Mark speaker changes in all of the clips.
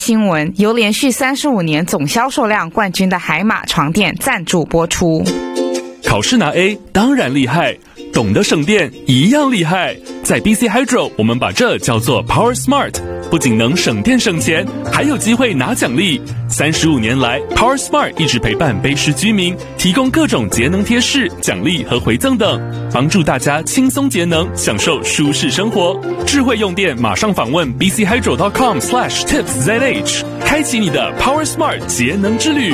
Speaker 1: 新闻由连续35年总销售量冠军的海马床垫赞助播出。
Speaker 2: 考试拿 A 当然厉害，懂得省电一样厉害。在 BC Hydro 我们把这叫做 Power Smart， 不仅能省电省钱，还有机会拿奖励。35年来 Power Smart 一直陪伴卑诗居民，提供各种节能贴士、奖励和回赠等，帮助大家轻松节能，享受舒适生活。智慧用电马上访问 bchydro.com/tipszh， 开启你的 Power Smart 节能之旅。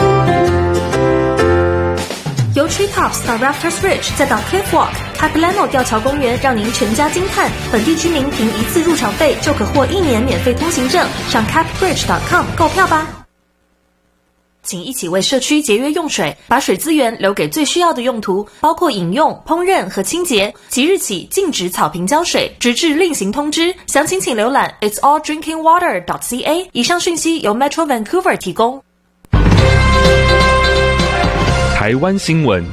Speaker 3: 由 Treetops 到 Rafters Ridge， 再到 Cliff Walk、Capilano 吊桥公园，让您全家惊叹。本地居民凭一次入场费就可获1年免费通行证，上 capbridge.com 购票吧。请一起为社区节约用水，把水资源留给最需要的用途，包括饮用、烹饪和清洁。即日起禁止草坪浇水，直至另行通知。详情请浏览 itsalldrinkingwater.ca。以上讯息由 Metro Vancouver 提供。
Speaker 2: 台湾新闻。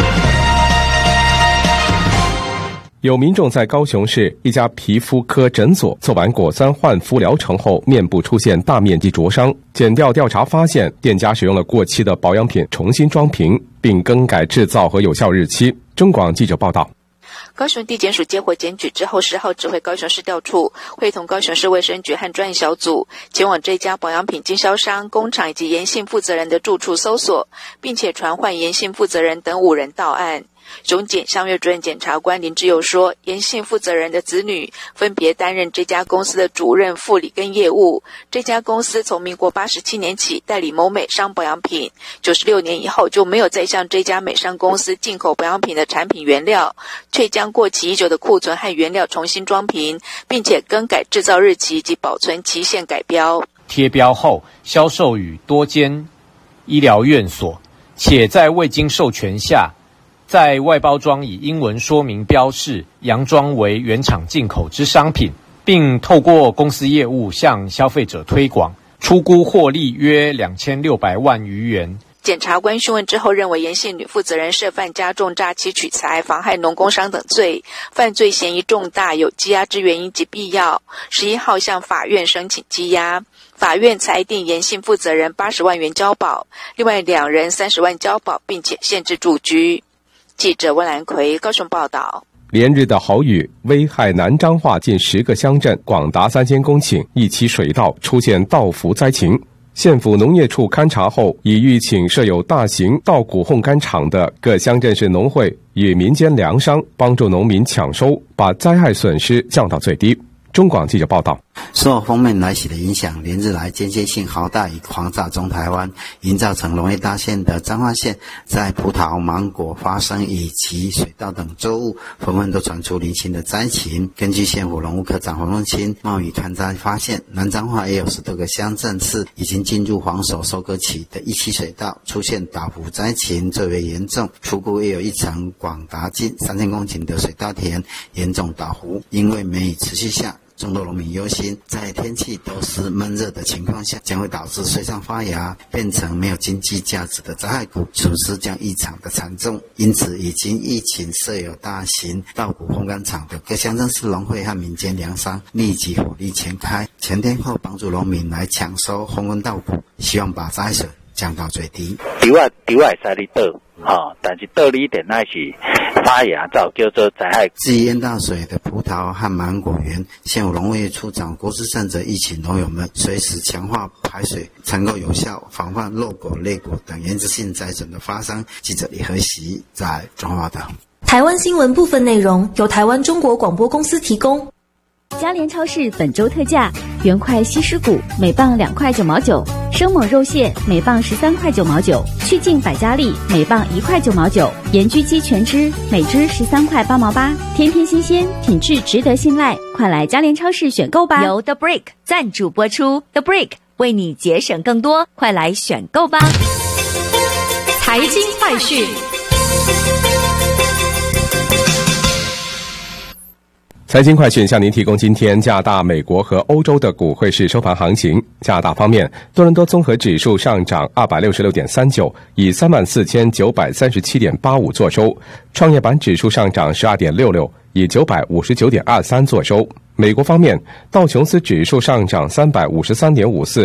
Speaker 4: 有民众在高雄市一家皮肤科诊所做完果酸焕肤疗程后，面部出现大面积灼伤。检调调查发现，店家使用了过期的保养品重新装瓶，并更改制造和有效日期。中广记者报道。
Speaker 5: 高雄地检署接获检举之后，10号指挥高雄市调处会同高雄市卫生局和专业小组前往这家保养品经销商、工厂以及严姓负责人的住处搜索，并且传唤严姓负责人等5人到案。总检相约主任检察官林志友说，严姓负责人的子女分别担任这家公司的主任、副理跟业务。这家公司从民国87年起代理某美商保养品，96年以后就没有再向这家美商公司进口保养品的产品原料，却将过期已久的库存和原料重新装瓶，并且更改制造日期及保存期限改标。
Speaker 6: 贴标后销售与多间医疗院所，且在未经授权下，在外包装以英文说明标示，佯装为原厂进口之商品，并透过公司业务向消费者推广，初估获利约2600万余元。
Speaker 5: 检察官讯问之后认为，严姓女负责人涉犯加重诈欺取财、妨害农工商等罪，犯罪嫌疑重大，有羁押之原因及必要。11号向法院申请羁押，法院裁定严姓负责人80万元交保，另外2人30万交保，并且限制住居。记者温兰奎高雄报道。
Speaker 4: 连日的豪雨危害南彰化近10个乡镇，广达3000公顷一期水稻出现倒伏灾情。县府农业处勘查后，已预请设有大型稻谷烘干厂的各乡镇市农会与民间粮商，帮助农民抢收，把灾害损失降到最低。中广记者报道。
Speaker 7: 受锋面来袭的影响，连日来间歇性豪大雨狂炸中台湾，营造成农业大县的彰化县，在葡萄、芒果、花生以及水稻等作物纷纷都传出零星的灾情。根据县府农务科长黄荣清贸易勘查发现，南彰化也有10多个乡镇市已经进入黄手收割期的一期水稻出现倒伏灾情最为严重，初估也有一层广达近3000公顷的水稻田严重倒伏。因为梅雨持续下，众多农民忧心，在天气都是闷热的情况下，将会导致水上发芽，变成没有经济价值的灾害股，损失将异常的惨重。因此，已经疫情设有大型稻谷烘干厂的各乡镇市农会和民间粮商，立即火力全开，前天后帮助农民来抢收烘干稻谷，希望把灾损降到最低。
Speaker 8: 丢会使你倒，但是倒你一定那是发芽，早叫做灾害。
Speaker 7: 至于淹大水的葡萄和芒果园，县府农业处长郭志胜则疫情农友们随时强化排水，才能够有效防范落果、裂果等延迟性灾损的发生。记者李和喜在中华岛。
Speaker 3: 台湾新闻部分内容由台湾中国广播公司提供。
Speaker 9: 嘉联超市本周特价：原块西施骨每磅2块9毛9，生猛肉蟹每磅13块9毛9，去劲百家丽每磅1块9毛9，盐焗鸡全只每只13块8毛8，天天新鲜，品质值得信赖，快来嘉联超市选购吧！
Speaker 10: 由 The Brick 赞助播出 ，The Brick 为你节省更多，快来选购吧！
Speaker 3: 财经快讯。
Speaker 4: 财经快讯向您提供今天加拿大、美国和欧洲的股汇市收盘行情。加拿大方面，多伦多综合指数上涨 266.39， 以 34,937.85 作收；创业板指数上涨 12.66， 以 959.23 作收。美国方面，道琼斯指数上涨 353.54，